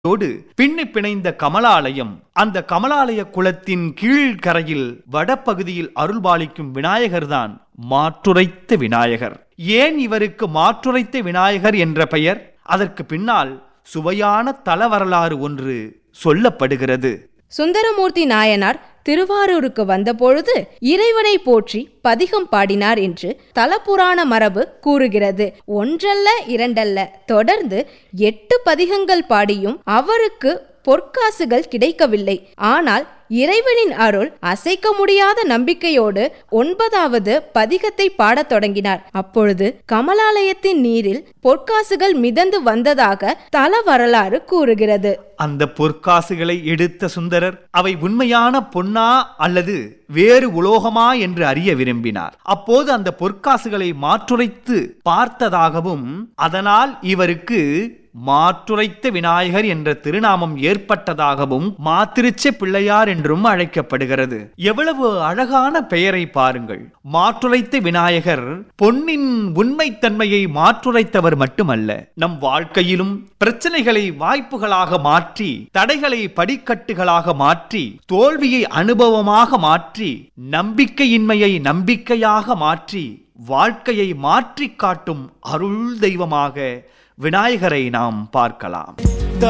ோடு பின்னி பிணைந்த கமலாலயம். அந்த கமலாலய குளத்தின் கீழ்கரையில் வடபகுதியில் அருள்பாலிக்கும் விநாயகர்தான் மாற்றுரைத்த விநாயகர். ஏன் இவருக்கு மாற்றுரைத்த விநாயகர் என்ற பெயர்? அதற்கு பின்னால் சுவையான தல வரலாறு ஒன்று சொல்லப்படுகிறது. சுந்தரமூர்த்தி நாயனார் திருவாரூருக்கு வந்தபொழுது இறைவனை போற்றி பதிகம் பாடினார் என்று தலபுராண மரபு கூறுகிறது. ஒன்றல்ல இரண்டல்ல, தொடர்ந்து 8 பதிகங்கள் பாடியும் அவருக்கு பொற்காசுகள் கிடைக்கவில்லை. ஆனால் இறைவனின் அருள் அசைக்க முடியாத நம்பிக்கையோடு 9வது பதிகத்தை பாடத் தொடங்கினார். அப்பொழுது கமலாலயத்தின் நீரில் பொற்காசுகள் மிதந்து வந்ததாக தல வரலாறு கூறுகிறது. அந்த பொற்காசுகளை எடுத்த சுந்தரர் அவை உண்மையான பொன்னா அல்லது வேறு உலோகமா என்று அறிய விரும்பினார். அப்போது அந்த பொற்காசுகளை மாற்றுரைத்து பார்த்ததாகவும் அதனால் இவருக்கு மாற்றுரைத்த விநாயகர் என்ற திருநாமம் ஏற்பட்டதாகவும் மாத்திருச்ச பிள்ளையார் என்றும் அழைக்கப்படுகிறது. எவ்வளவு அழகான பெயரை பாருங்கள். மாற்றுரைத்த விநாயகர் பொன்னின் உண்மைத்தன்மையை மாற்றுரைத்தவர் மட்டுமல்ல, நம் வாழ்க்கையிலும் பிரச்சனைகளை வாய்ப்புகளாக மாற்றி, தடைகளை படிக்கட்டுகளாக மாற்றி, தோல்வியை அனுபவமாக மாற்றி, நம்பிக்கையின்மையை நம்பிக்கையாக மாற்றி, வாழ்க்கையை மாற்றி காட்டும் அருள் தெய்வமாக விநாயகரை நாம் பார்க்கலாம்.